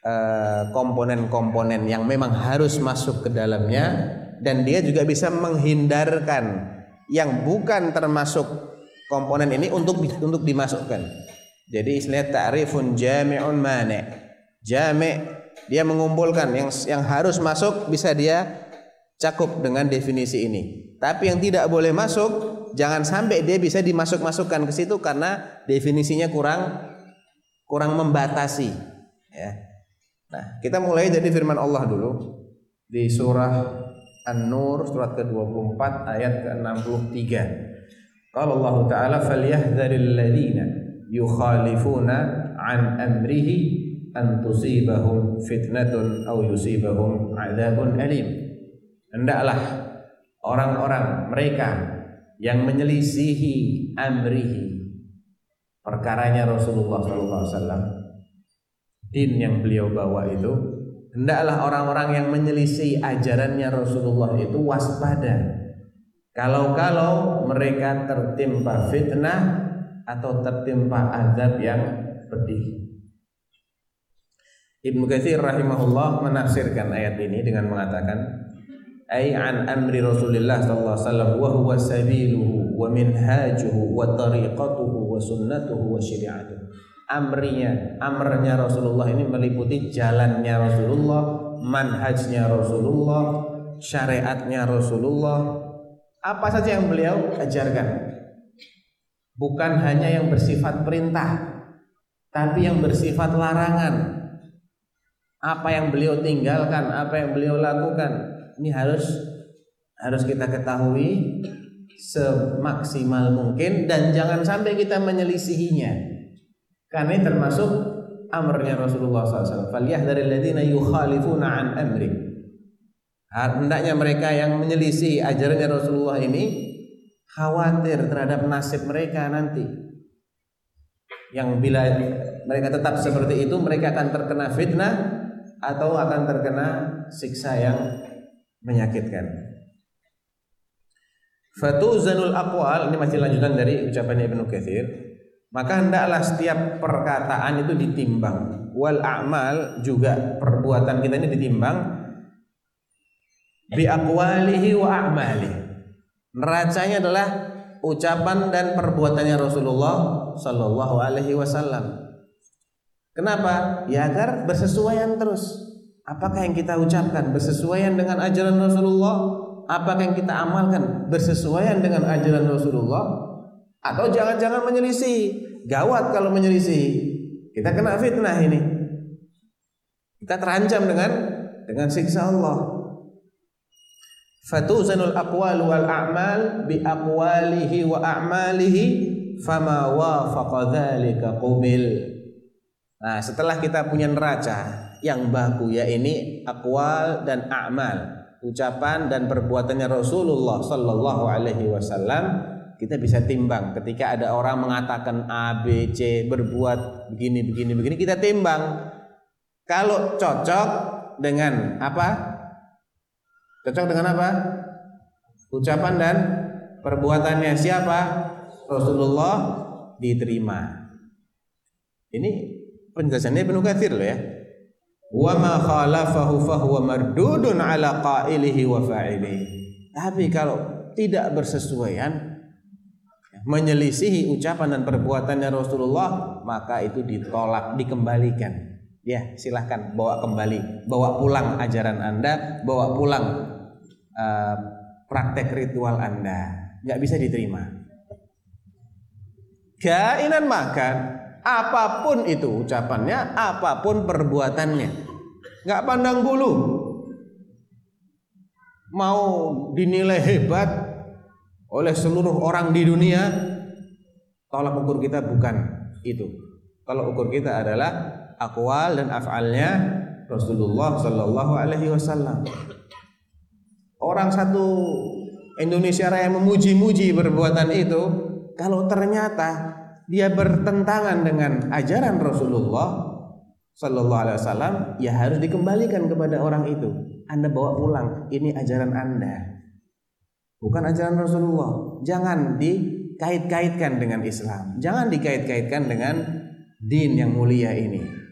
komponen-komponen yang memang harus masuk ke dalamnya, dan dia juga bisa menghindarkan yang bukan termasuk komponen ini untuk dimasukkan. Jadi istilahnya ta'rifun jami'un mani'. Jami' dia mengumpulkan yang harus masuk, bisa dia cakup dengan definisi ini. Tapi yang tidak boleh masuk, jangan sampai dia bisa dimasukkan ke situ karena definisinya kurang membatasi, ya. Nah, kita mulai dari firman Allah dulu di surah An-Nur surat ke-24 ayat ke-63. Qala Allah Ta'ala falyahdharil ladzina yukhalifuna an amrihi an tusibahum fitnatun aw yusibahum adzabun alim. Hendaklah orang-orang mereka yang menyelisihi amrihi, perkaranya Rasulullah SAW, din yang beliau bawa itu, hendaklah orang-orang yang menyelisih ajarannya Rasulullah itu waspada kalau mereka tertimpa fitnah atau tertimpa azab yang pedih. Ibnu Katsir rahimahullah menafsirkan ayat ini dengan mengatakan ai an amri Rasulillah sallallahu alaihi wasallam wa huwa sabiluhu wa minhajuhu wa tariqatuhu wa sunnatuhu wa syari'atuhu. Amrnya Rasulullah ini meliputi jalannya Rasulullah, manhajnya Rasulullah, syariatnya Rasulullah. Apa saja yang beliau ajarkan, bukan hanya yang bersifat perintah, tapi yang bersifat larangan. Apa yang beliau tinggalkan, apa yang beliau lakukan, ini harus kita ketahui semaksimal mungkin, dan jangan sampai kita menyelisihinya, karena ini termasuk amrnya Rasulullah SAW. Falyahdharil ladzina yukhalifuna an amri. Hendaknya mereka yang menyelisih ajarannya Rasulullah ini khawatir terhadap nasib mereka nanti, yang bila mereka tetap seperti itu, mereka akan terkena fitnah atau akan terkena siksa yang menyakitkan. Fatuzanul aqwal, ini masih lanjutan dari ucapan Ibnu Katsir. Maka hendaklah setiap perkataan itu ditimbang, wal a'mal, juga perbuatan kita ini ditimbang, bi aqwalihi wa a'malihi. Neracanya adalah ucapan dan perbuatannya Rasulullah sallallahu alaihi wasallam. Kenapa? Ya agar bersesuaian terus. Apakah yang kita ucapkan bersesuaian dengan ajaran Rasulullah? Apakah yang kita amalkan bersesuaian dengan ajaran Rasulullah? Atau jangan-jangan menyelisih? Gawat kalau menyelisih, kita kena fitnah ini. Kita terancam dengan siksa Allah. Fatuzanul aqwal wal a'mal bi aqwalihi wa a'malihi fama wafaqa dzalika qubil. Nah, setelah kita punya neraca yang baku, ya ini aqwal dan a'mal, ucapan dan perbuatannya Rasulullah sallallahu alaihi wasallam, kita bisa timbang. Ketika ada orang mengatakan A, B, C, berbuat begini, kita timbang. Kalau cocok dengan apa? Cocok dengan apa? Ucapan dan perbuatannya siapa? Rasulullah, diterima. Ini penjelasannya Ibnu Katsir loh ya. Wa ma khalafahu fahuwa mardudun ala qailihi wa fa'ilihi. Tapi kalau tidak bersesuaian, menyelisihi ucapan dan perbuatannya Rasulullah, maka itu ditolak, dikembalikan. Ya, silahkan bawa kembali, bawa pulang ajaran Anda, bawa pulang praktek ritual Anda, nggak bisa diterima. Kainan makan, apapun itu ucapannya, apapun perbuatannya, nggak pandang bulu. Mau dinilai hebat oleh seluruh orang di dunia, tolak ukur kita bukan itu. Kalau ukur kita adalah aqwal dan af'alnya Rasulullah sallallahu alaihi wasallam. Orang satu Indonesia Raya memuji-muji perbuatan itu, kalau ternyata dia bertentangan dengan ajaran Rasulullah sallallahu alaihi wasallam, ya harus dikembalikan kepada orang itu. Anda bawa pulang, ini ajaran Anda, bukan ajaran Rasulullah. Jangan dikait-kaitkan dengan Islam, jangan dikait-kaitkan dengan din yang mulia ini.